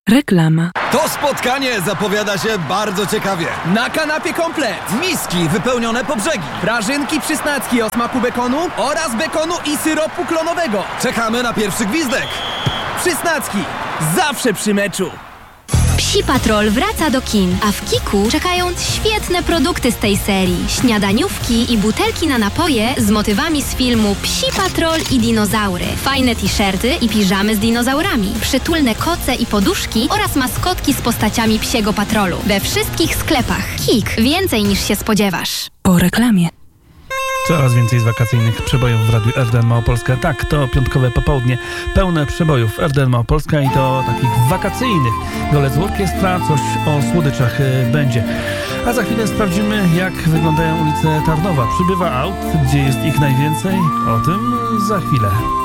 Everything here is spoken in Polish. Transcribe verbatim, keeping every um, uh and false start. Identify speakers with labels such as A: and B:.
A: Reklama.
B: To spotkanie zapowiada się bardzo ciekawie.
C: Na kanapie komplet,
B: Miski wypełnione po brzegi.
C: prażynki przysnacki o smaku bekonu oraz bekonu i syropu klonowego.
B: Czekamy na pierwszy gwizdek.
C: Przysnacki, zawsze przy meczu.
D: Psi Patrol wraca do kin, a w Kiku czekają świetne produkty z tej serii. Śniadaniówki i butelki na napoje z motywami z filmu Psi Patrol i dinozaury. Fajne t-shirty i piżamy z dinozaurami. Przytulne koce i poduszki oraz maskotki z postaciami Psiego Patrolu. We wszystkich sklepach. Kik. Więcej niż się spodziewasz.
A: Po reklamie.
E: Coraz więcej z wakacyjnych przebojów w Radiu R D N Małopolska. Tak, to piątkowe popołudnie pełne przebojów R D N Małopolska i to takich wakacyjnych. Golec Orkiestra, coś o słodyczach y, będzie. A za chwilę sprawdzimy, jak wyglądają ulice Tarnowa. Przybywa aut, gdzie jest ich najwięcej. O tym za chwilę.